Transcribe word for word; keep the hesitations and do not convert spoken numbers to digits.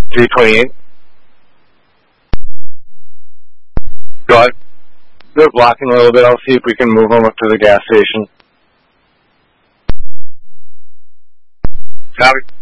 three twenty-eight. Go ahead. They're blocking a little bit. I'll see if we can move them up to the gas station. Copy.